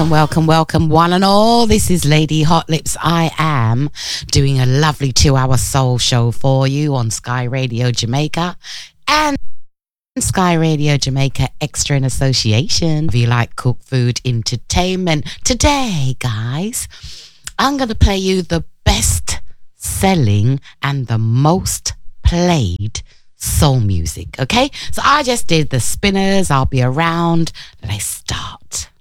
Welcome, welcome, one and all. This is Lady Hot Lips. I am doing a lovely 2-hour soul show for you on Sky Radio Jamaica and Sky Radio Jamaica Extra in Association. If you like cook food entertainment, today, guys, I'm going to play you the best selling and the most played soul music, okay? So I just did the spinners. I'll be around. Let's start.